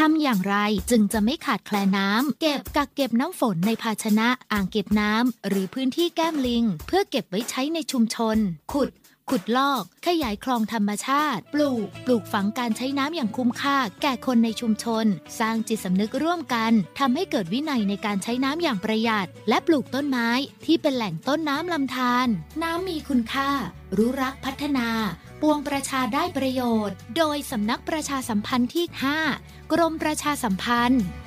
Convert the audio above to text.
ำอย่างไรจึงจะไม่ขาดแคลนน้ำเก็บกักเก็บน้ำฝนในภาชนะอ่างเก็บน้ำหรือพื้นที่แก้มลิงเพื่อเก็บไว้ใช้ในชุมชนขุดลอกขยายคลองธรรมชาติปลูกฝังการใช้น้ำอย่างคุ้มค่าแก่คนในชุมชนสร้างจิตสำนึกร่วมกันทำให้เกิดวินัยในการใช้น้ำอย่างประหยัดและปลูกต้นไม้ที่เป็นแหล่งต้นน้ำลำธารน้ำมีคุณค่ารู้รักพัฒนาปวงประชาได้ประโยชน์โดยสำนักประชาสัมพันธ์ที่ 5 กรมประชาสัมพันธ์